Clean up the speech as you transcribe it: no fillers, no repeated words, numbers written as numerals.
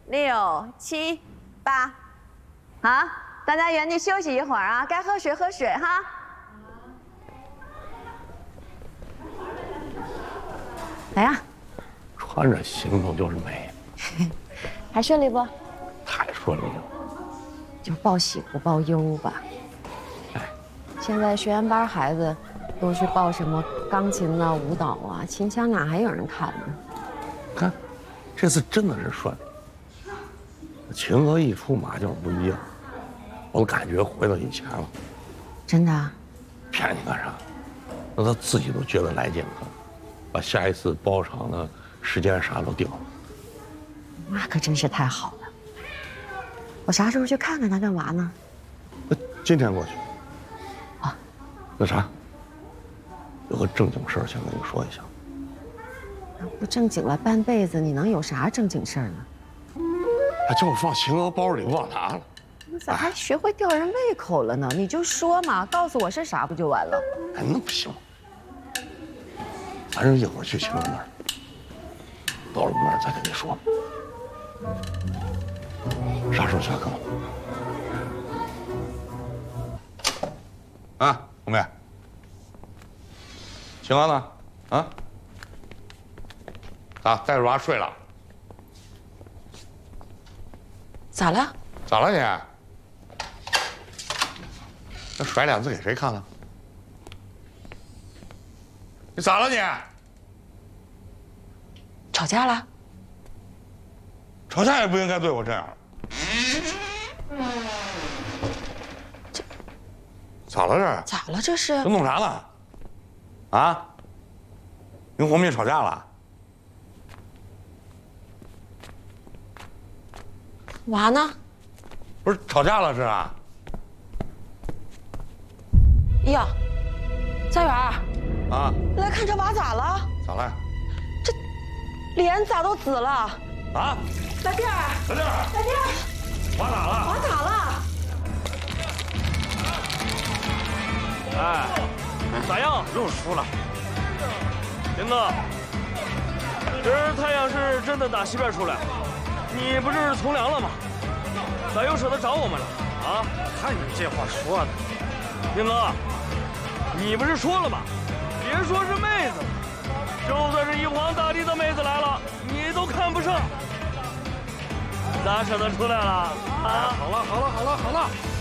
6、7、8，好，大家原地休息一会儿啊，该喝水喝水哈。来呀， 穿着行头就是美， 还顺利不？ 太顺利了。 就报喜不报忧吧。 哎， 现在学员班孩子都去报什么钢琴啊、舞蹈啊，秦腔哪还有人看呢？ 看，这次真的是顺利。秦娥一出马就是不一样，我感觉回到以前了。 真的啊？ 骗你干啥？那他自己都觉得来劲了，把下一次包场的时间啥都定了。 那可真是太好了。我啥时候去看看他干嘛呢？ 今天过去。 啊， 那啥，有个正经事儿想跟你说一下。 不正经了半辈子，你能有啥正经事儿呢？ 还叫我放秦娥包里忘拿了。 你咋还学会吊人胃口了呢？你就说嘛，告诉我是啥不就完了？ 哎，那不行。反正一会儿去秦娥那儿，到了那儿再跟你说。啥时候下课？啊，红妹，秦娥呢？啊？咋带着娃睡了？ 咋了？ 咋了你？那甩脸子给谁看了？你咋了你？ 吵架了？ 吵架也不应该对我这样。咋了这？ 咋了这是？ 都弄啥了？啊？跟红妹吵架了？ 娃呢？ 不是吵架了是啊？ 呀，佳媛， 啊？ 来看这娃咋了？ 咋了？ 这脸咋都紫了？ 啊？ 大弟儿， 大弟儿， 大弟儿， 娃咋了？ 娃咋了？ 哎，咋样？又输了。林子，今儿太阳是真的打西边出来，你不是从良了吗？咋又舍得找我们了？啊？看你这话说的，林子，你不是说了吗？别说是妹子，就算是玉皇大帝的妹子来了，你都看不上。咋舍得出来了？啊！好了，